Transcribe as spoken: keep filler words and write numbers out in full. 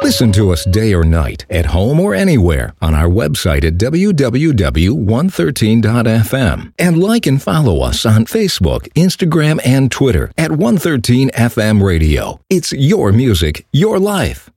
Listen to us day or night, at home or anywhere, on our website at w w w dot one thirteen dot f m. And like and follow us on Facebook, Instagram, and Twitter at one thirteen F M Radio. It's your music, your life.